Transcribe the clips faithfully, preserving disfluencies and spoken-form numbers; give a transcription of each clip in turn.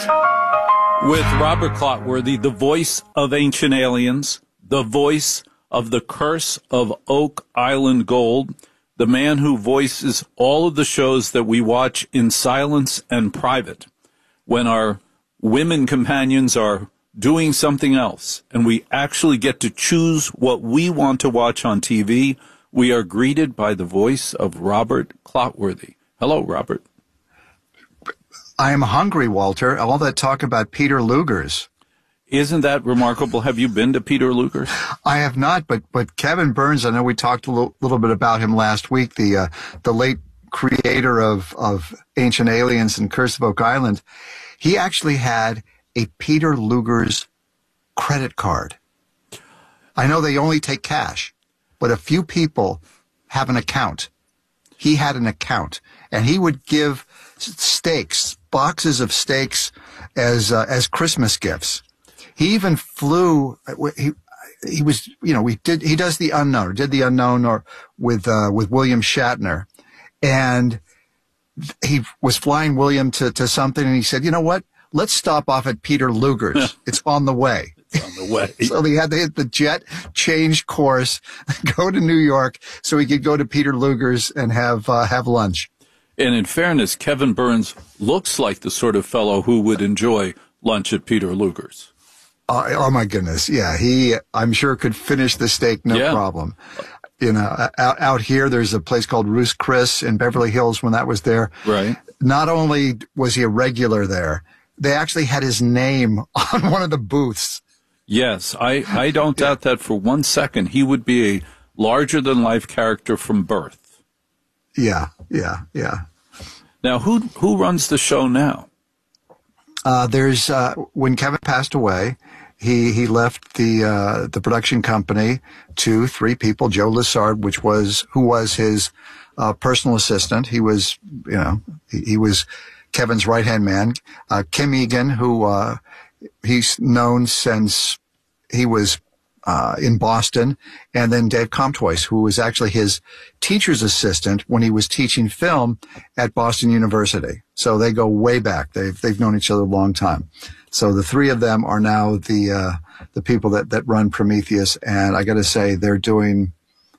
With Robert Clotworthy, the voice of Ancient Aliens, the voice of the Curse of Oak Island Gold, the man who voices all of the shows that we watch in silence and private when our women companions are doing something else and we actually get to choose what we want to watch on T V. We are greeted by the voice of Robert Clotworthy. Hello, Robert. I am hungry, Walter. All that talk about Peter Luger's. Isn't that remarkable? Have you been to Peter Luger's? I have not, but but Kevin Burns, I know we talked a little, little bit about him last week, the uh, the late creator of, of Ancient Aliens and Curse of Oak Island. He actually had a Peter Luger's credit card. I know they only take cash, but a few people have an account. He had an account, and he would give steaks, boxes of steaks as uh, as Christmas gifts. He even flew. He he was you know we did he does the unknown did the unknown or with uh, with William Shatner, and he was flying William to to something, and he said, you know what? Let's stop off at Peter Luger's. It's on the way. It's on the way. So they had to hit the jet, change course, go to New York, so he could go to Peter Luger's and have uh, have lunch. And in fairness, Kevin Burns looks like the sort of fellow who would enjoy lunch at Peter Luger's. Uh, oh, my goodness. Yeah, he, I'm sure, could finish the steak, no yeah. problem. You know, out, out here, there's a place called Ruth's Chris in Beverly Hills when that was there. Right. Not only was he a regular there, they actually had his name on one of the booths. Yes, I, I don't yeah. doubt that for one second. He would be a larger-than-life character from birth. Yeah, yeah, yeah. Now, who who runs the show now? Uh, there's uh, when Kevin passed away, he he left the uh, the production company to three people. Joe Lessard, which was who was his uh, personal assistant. He was you know he, he was Kevin's right hand man. Uh, Kim Egan, who uh, he's known since he was Uh, in Boston, and then Dave Comtois, who was actually his teacher's assistant when he was teaching film at Boston University. So they go way back. They've they've known each other a long time. So the three of them are now the uh, the people that that run Prometheus, and I got to say they're doing.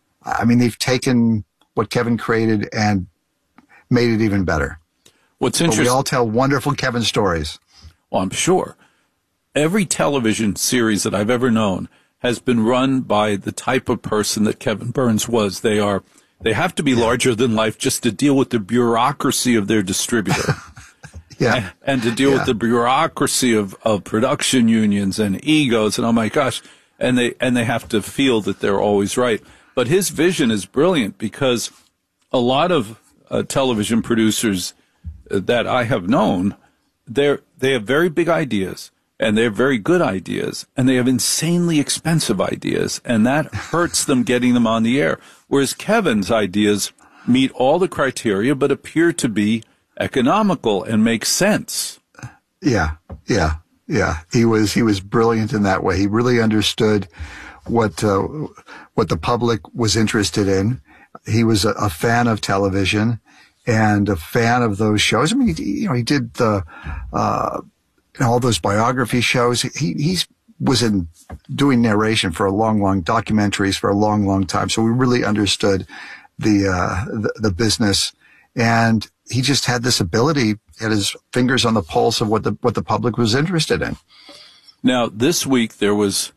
I mean, they've taken what Kevin created and made it even better. What's but interesting? We all tell wonderful Kevin stories. Well, I'm sure every television series that I've ever known has been run by the type of person that Kevin Burns was. They are, they have to be larger than life just to deal with the bureaucracy of their distributor. yeah. And, and to deal yeah. with the bureaucracy of, of production unions and egos. And oh my gosh. And they, and they have to feel that they're always right. But his vision is brilliant because a lot of uh, television producers that I have known, they're, they have very big ideas. And they have very good ideas, and they have insanely expensive ideas, and that hurts them getting them on the air. Whereas Kevin's ideas meet all the criteria, but appear to be economical and make sense. Yeah, yeah, yeah. He was he was brilliant in that way. He really understood what uh, what the public was interested in. He was a, a fan of television and a fan of those shows. I mean, he, you know, he did the. Uh, all those biography shows. He he's was in doing narration for a long, long documentaries for a long, long time. So we really understood the uh, the, the business, and he just had this ability, had his fingers on the pulse of what the what the public was interested in. Now, this week there was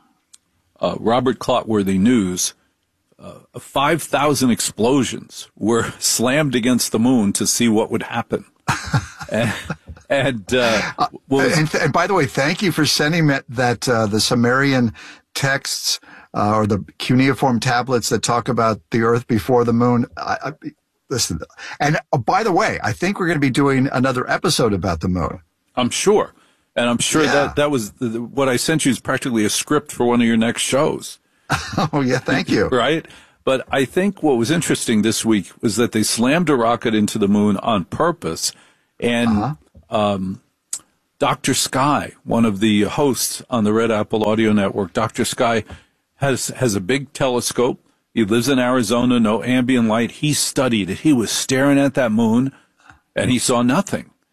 uh, Robert Clotworthy news. Uh, five thousand explosions were slammed against the moon to see what would happen. and and, uh, was, and, and by the way, thank you for sending me that uh, the Sumerian texts uh, or the cuneiform tablets that talk about the Earth before the moon. I, I, listen, and oh, by the way, I think we're going to be doing another episode about the moon. I'm sure, and I'm sure yeah. that that was the, what I sent you is practically a script for one of your next shows. Oh yeah, thank you. Right. But I think what was interesting this week was that they slammed a rocket into the moon on purpose. And uh-huh. um, Doctor Sky, one of the hosts on the Red Apple Audio Network, Doctor Sky has has a big telescope. He lives in Arizona, no ambient light. He studied it. He was staring at that moon, and he saw nothing.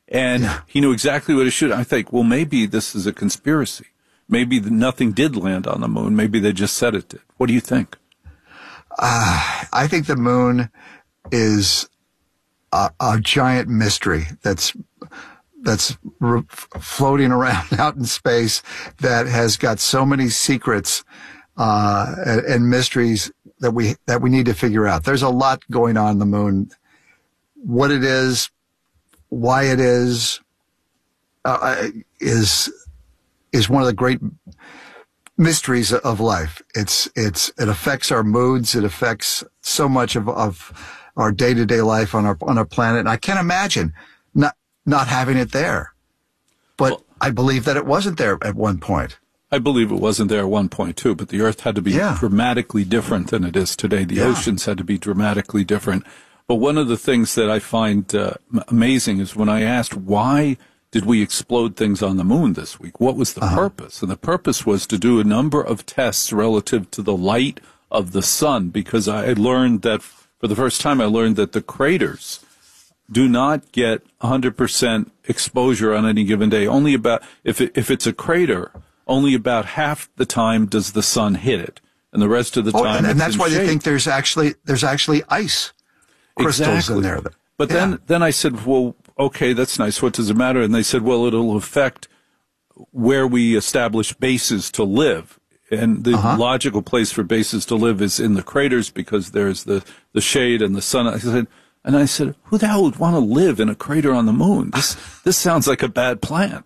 And Yeah. he knew exactly what to shoot. I think, well, maybe this is a conspiracy. Maybe the, nothing did land on the moon. Maybe they just said it did. What do you think? Uh, I think the moon is a, a giant mystery that's that's re- floating around out in space that has got so many secrets uh, and, and mysteries that we that we need to figure out. There's a lot going on in the moon. What it is, why it is, uh, is is one of the great mysteries of life. It's it's it affects our moods. It affects so much of of our day to day life on our on our planet. And I can't imagine not not having it there. But Well, I believe that it wasn't there at one point. I believe it wasn't there at one point, too, but the Earth had to be Yeah. dramatically different than it is today. The Yeah. oceans had to be dramatically different. But one of the things that I find uh, amazing is when I asked, why did we explode things on the moon this week? What was the Uh-huh. purpose? And the purpose was to do a number of tests relative to the light of the sun, because I had learned that, for the first time, I learned that the craters do not get one hundred percent exposure on any given day. Only about, if it, if it's a crater, only about half the time does the sun hit it, and the rest of the Oh, time and, and it's that's in why they shade. think there's actually there's actually ice crystals Exactly. in there. But Yeah. then, then I said, well, okay, that's nice. What does it matter? And they said, well, it'll affect where we establish bases to live. And the Uh-huh. logical place for bases to live is in the craters, because there's the, the shade and the sun. I said, and I said, who the hell would want to live in a crater on the moon? This, this sounds like a bad plan.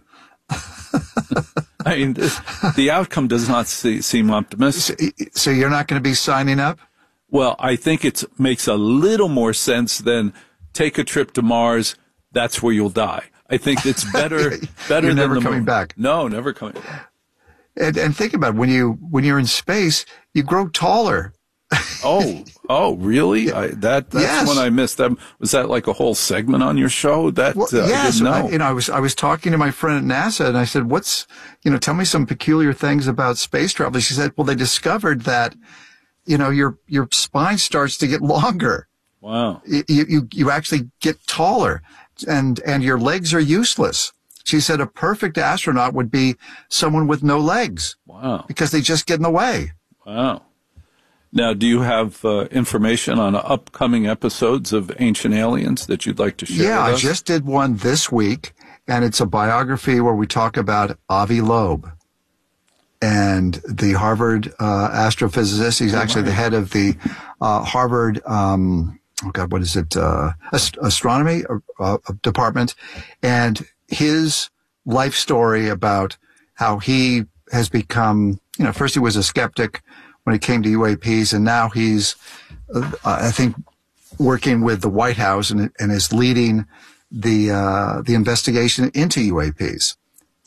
I mean, this, the outcome does not see, seem optimistic. So, so you're not going to be signing up? Well, I think it makes a little more sense than take a trip to Mars. That's where you'll die. I think it's better, better You're than never the coming moon. back. No, never coming back. And, and think about it, when you when you're in space, you grow taller. Oh, oh, really? I, that that's Yes. one I missed. That, was that like a whole segment on your show? That Well, uh, I yes, didn't know. I, you know, I was I was talking to my friend at NASA, and I said, "What's, you know, tell me some peculiar things about space travel." She said, "Well, they discovered that, you know, your your spine starts to get longer. Wow. You you you actually get taller, and and your legs are useless." She said a perfect astronaut would be someone with no legs Wow. because they just get in the way. Wow. Now, do you have uh, information on upcoming episodes of Ancient Aliens that you'd like to share Yeah, with I us? just did one this week, and it's a biography where we talk about Avi Loeb and the Harvard uh, astrophysicist. He's actually the head of the uh, Harvard, um, oh God, what is it, uh, ast- astronomy uh, uh, department, and his life story about how he has become, you know, first he was a skeptic when it came to U A Ps, and now he's, uh, I think, working with the White House and, and is leading the uh, the investigation into U A Ps.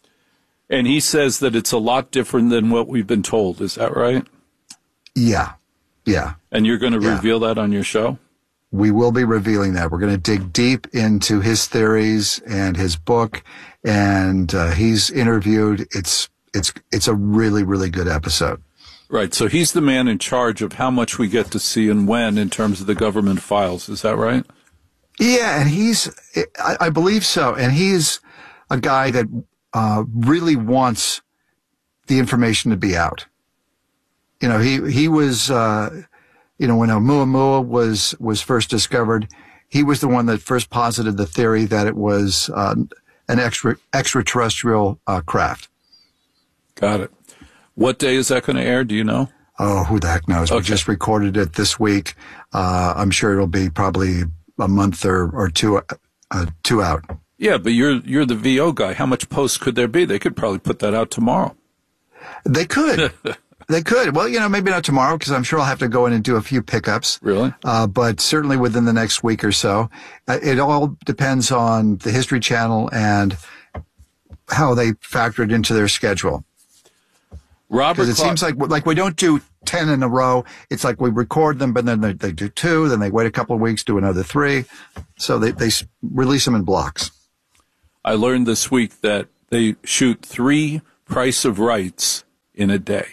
And he says that it's a lot different than what we've been told. Is that right? Yeah, yeah. And you're going to Yeah. reveal that on your show? We will be revealing that. We're going to dig deep into his theories and his book, and uh, he's interviewed. It's it's it's a really really good episode. Right. So he's the man in charge of how much we get to see and when in terms of the government files. Is that right? Yeah, and he's I, I believe so, and he's a guy that uh, really wants the information to be out. You know, he he was. Uh, You know, when Oumuamua was was first discovered, he was the one that first posited the theory that it was uh, an extra extraterrestrial uh, craft. Got it. What day is that going to air? Do you know? Oh, who the heck knows? We Okay. just recorded it this week. Uh, I'm sure it'll be probably a month or or two uh, two out. Yeah, but you're you're the V O guy. How much post could there be? They could probably put that out tomorrow. They could. They could. Well, you know, maybe not tomorrow because I'm sure I'll have to go in and do a few pickups. Really? Uh, but certainly within the next week or so. Uh, it all depends on the History Channel and how they factor it into their schedule. Robert Because it Clark- seems like like we don't do ten in a row. It's like we record them, but then they, they do two, then they wait a couple of weeks, do another three. So they, they s- release them in blocks. I learned this week that they shoot three Price of Rights in a day.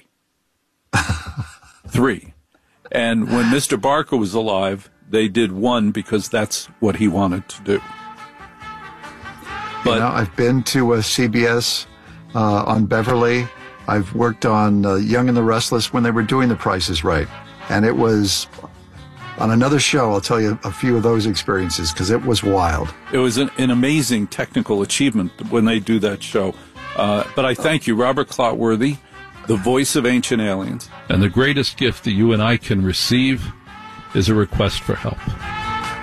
Three. And when Mister Barker was alive, they did one because that's what he wanted to do. But you know, I've been to a C B S uh, on Beverly. I've worked on uh, Young and the Restless when they were doing The Price is Right. And it was, on another show, I'll tell you a few of those experiences because it was wild. It was an, an amazing technical achievement when they do that show. Uh, but I thank you, Robert Clotworthy, the voice of Ancient Aliens. And the greatest gift that you and I can receive is a request for help.